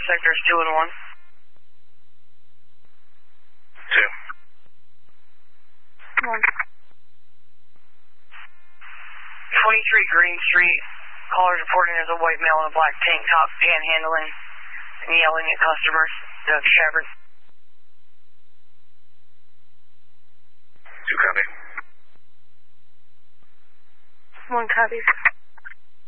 Sectors 2 and 1. 2. 1. 23 Green Street. Callers reporting as a white male in a black tank top panhandling and yelling at customers. Doug Shepard. 2 copy. 1 copy.